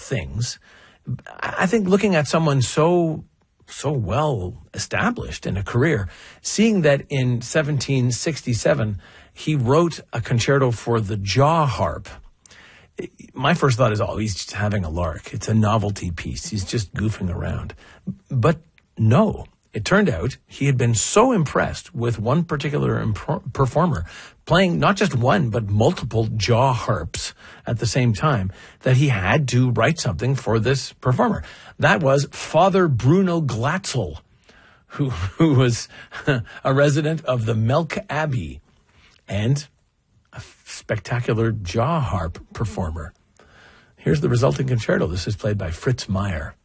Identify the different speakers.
Speaker 1: things, I think looking at someone so well established in a career, seeing that in 1767 he wrote a concerto for the jaw harp, my first thought is, oh, he's just having a lark. It's a novelty piece. He's just goofing around. But no, it turned out he had been so impressed with one particular performer playing not just one, but multiple jaw harps at the same time, that he had to write something for this performer. That was Father Bruno Glatzel, who was a resident of the Melk Abbey and a spectacular jaw harp performer. Here's the resulting concerto. This is played by Fritz Meyer.